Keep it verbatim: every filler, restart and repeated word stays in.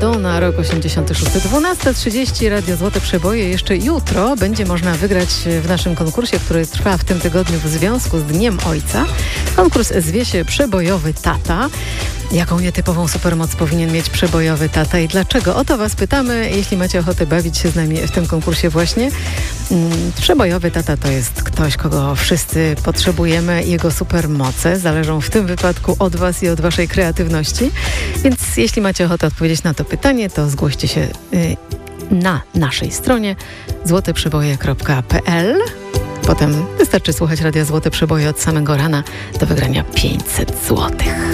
Madonna, rok osiemdziesiąty szósty. dwunasta trzydzieści, Radio Złote Przeboje. Jeszcze jutro będzie można wygrać w naszym konkursie, który trwa w tym tygodniu w związku z Dniem Ojca. Konkurs zwie się Przebojowy Tata. Jaką nietypową supermoc powinien mieć przebojowy tata i dlaczego? O to was pytamy, jeśli macie ochotę bawić się z nami w tym konkursie właśnie. Przebojowy tata to jest ktoś, kogo wszyscy potrzebujemy. Jego supermoce zależą w tym wypadku od was i od waszej kreatywności. Więc jeśli macie ochotę odpowiedzieć na to pytanie, to zgłoście się na naszej stronie złoteprzeboje kropka p l. Potem wystarczy słuchać Radia Złote Przeboje od samego rana do wygrania pięćset złotych.